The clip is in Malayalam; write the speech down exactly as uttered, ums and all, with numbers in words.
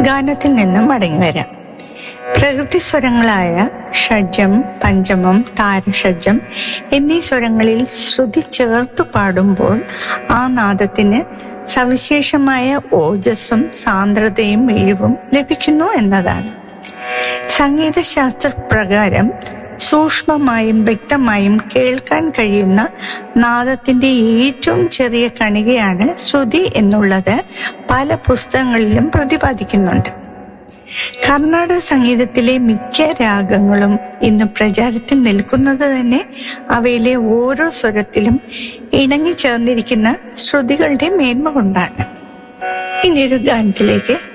ഗാനത്തിൽ നിന്നും മടങ്ങി വരാം. പ്രകൃതി സ്വരങ്ങളായ ഷഡ്ജം, പഞ്ചമം, താരഷഡ്ജം എന്നീ സ്വരങ്ങളിൽ ശ്രുതി ചേർത്തു പാടുമ്പോൾ ആ നാദത്തിന് സവിശേഷമായ ഓജസ്സും സാന്ദ്രതയും മിഴിവും ലഭിക്കുന്നു എന്നതാണ്. സംഗീതശാസ്ത്ര പ്രകാരം സൂക്ഷ്മമായും വ്യക്തമായും കേൾക്കാൻ കഴിയുന്ന നാദത്തിന്റെ ഏറ്റവും ചെറിയ കണികയാണ് ശ്രുതി എന്നുള്ളത് പല പുസ്തകങ്ങളിലും പ്രതിപാദിക്കുന്നുണ്ട്. കർണാടക സംഗീതത്തിലെ മിക്ക രാഗങ്ങളും ഇന്ന് പ്രചാരത്തിൽ നിൽക്കുന്നത് തന്നെ അവയിലെ ഓരോ സ്വരത്തിലും ഇണങ്ങി ചേർന്നിരിക്കുന്ന ശ്രുതികളുടെ മേന്മ കൊണ്ടാണ്. ഇനിയൊരു ഗാനത്തിലേക്ക്